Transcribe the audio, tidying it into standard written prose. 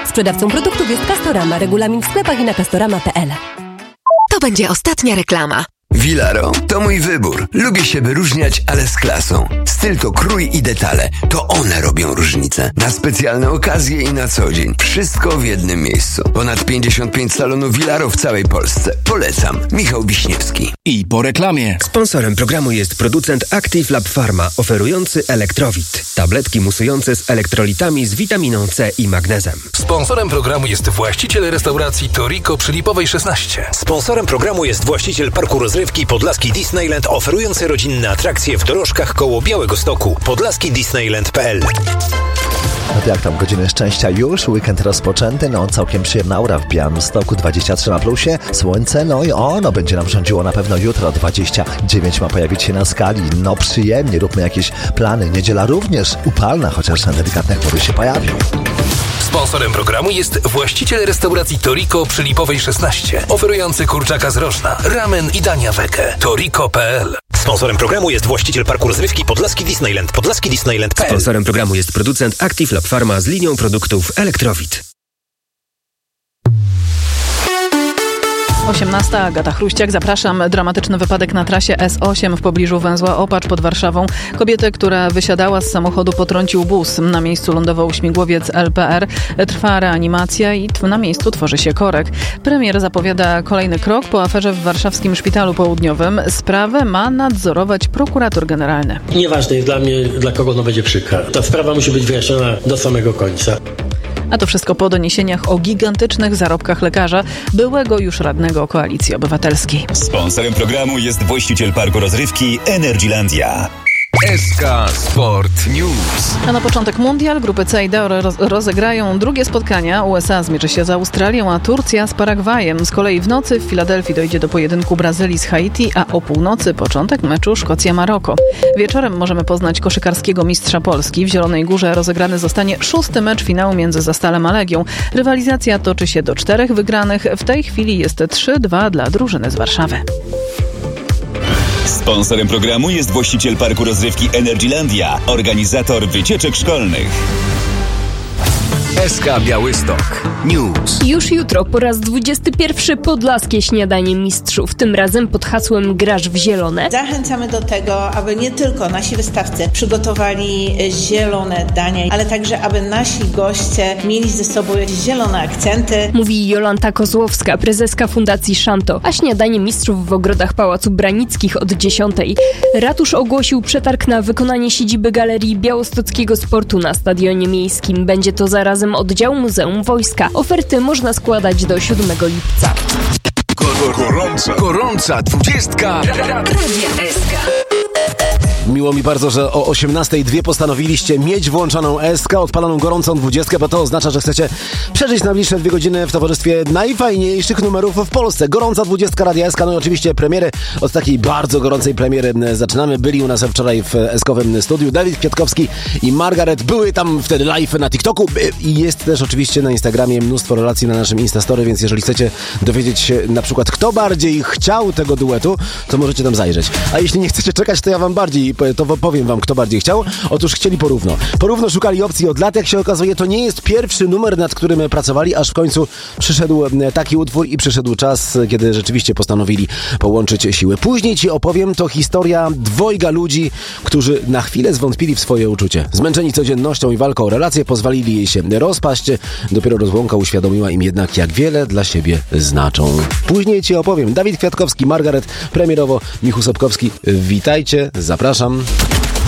Sprzedawcą produktów jest Castorama. Regulamin w sklepach i na castorama.pl. To będzie ostatnia reklama. Vilaro to mój wybór. Lubię się wyróżniać, ale z klasą. Styl to krój i detale. To one robią różnicę. Na specjalne okazje i na co dzień. Wszystko w jednym miejscu. Ponad 55 salonów Vilaro w całej Polsce. Polecam. Michał Wiśniewski. I po reklamie. Sponsorem programu jest producent Active Lab Pharma, oferujący Elektrowit. Tabletki musujące z elektrolitami z witaminą C i magnezem. Sponsorem programu jest właściciel restauracji Toriko przy Lipowej 16. Sponsorem programu jest właściciel parku rozrywki Podlaski Disneyland, oferujący rodzinne atrakcje w dorożkach koło Białegostoku. podlaskidisneyland.pl. No to jak tam, godziny szczęścia już, weekend rozpoczęty, no całkiem przyjemna aura w Białymstoku, 23 na plusie, słońce, no i ono będzie nam rządziło na pewno jutro, 29 ma pojawić się na skali, no przyjemnie, róbmy jakieś plany, niedziela również upalna, chociaż na delikatnych chmury się pojawią. Sponsorem programu jest właściciel restauracji Toriko przy Lipowej 16, oferujący kurczaka z rożna, ramen i dania wege. Toriko.pl. Sponsorem programu jest właściciel parku rozrywki Podlaski Disneyland, podlaskidisneyland.pl. Sponsorem programu jest producent Active Lab Pharma z linią produktów Elektrowit. 18. Agata Chruściak. Zapraszam. Dramatyczny wypadek na trasie S8 w pobliżu węzła Opacz pod Warszawą. Kobietę, która wysiadała z samochodu, potrącił bus. Na miejscu lądował śmigłowiec LPR. Trwa reanimacja i na miejscu tworzy się korek. Premier zapowiada kolejny krok po aferze w warszawskim Szpitalu Południowym. Sprawę ma nadzorować prokurator generalny. Nieważne jest dla mnie, dla kogo ona będzie przykra. Ta sprawa musi być wyjaśniona do samego końca. A to wszystko po doniesieniach o gigantycznych zarobkach lekarza, byłego już radnego Koalicji Obywatelskiej. Sponsorem programu jest właściciel parku rozrywki Energylandia. SK Sport News. A na początek mundial. Grupy C i D rozegrają drugie spotkania. USA zmierzy się z Australią, a Turcja z Paragwajem. Z kolei w nocy w Filadelfii dojdzie do pojedynku Brazylii z Haiti, a o północy początek meczu Szkocja-Maroko. Wieczorem możemy poznać koszykarskiego mistrza Polski. W Zielonej Górze rozegrany zostanie 6. mecz finału między Zastalem a Legią. Rywalizacja toczy się do 4 wygranych. W tej chwili jest 3-2 dla drużyny z Warszawy. Sponsorem programu jest właściciel parku rozrywki Energylandia, organizator wycieczek szkolnych. SK Białystok News. Już jutro po raz 21 podlaskie śniadanie mistrzów, tym razem pod hasłem Grasz w zielone. Zachęcamy do tego, aby nie tylko nasi wystawcy przygotowali zielone dania, ale także aby nasi goście mieli ze sobą jakieś zielone akcenty. Mówi Jolanta Kozłowska, prezeska Fundacji Szanto, a śniadanie mistrzów w ogrodach Pałacu Branickich od 10. Ratusz ogłosił przetarg na wykonanie siedziby Galerii Białostockiego Sportu na Stadionie Miejskim. Będzie to zarazem oddział Muzeum Wojska. Oferty można składać do 7 lipca. Gorąca 20. Radia SK. Miło mi bardzo, że o 18:02 postanowiliście mieć włączoną SK, odpaloną gorącą 20, bo to oznacza, że chcecie przeżyć najbliższe 2 godziny w towarzystwie najfajniejszych numerów w Polsce. Gorąca 20 Radia SK, no i oczywiście premiery. Od takiej bardzo gorącej premiery zaczynamy. Byli u nas wczoraj w SK-owym studiu Dawid Kwiatkowski i Margaret. Były tam wtedy live na TikToku i jest też oczywiście na Instagramie mnóstwo relacji na naszym Instastory, więc jeżeli chcecie dowiedzieć się na przykład, kto bardziej chciał tego duetu, to możecie tam zajrzeć. A jeśli nie chcecie czekać, to ja wam bardziej to powiem wam, kto bardziej chciał. Otóż chcieli porówno. Porówno szukali opcji od lat. Jak się okazuje, to nie jest pierwszy numer, nad którym pracowali, aż w końcu przyszedł taki utwór i przyszedł czas, kiedy rzeczywiście postanowili połączyć siły. Później ci opowiem, to historia dwojga ludzi, którzy na chwilę zwątpili w swoje uczucie. Zmęczeni codziennością i walką o relacje pozwolili jej się rozpaść. Dopiero rozłąka uświadomiła im jednak, jak wiele dla siebie znaczą. Później ci opowiem. Dawid Kwiatkowski, Margaret, premierowo Michu Sobkowski. Witajcie, zapraszam.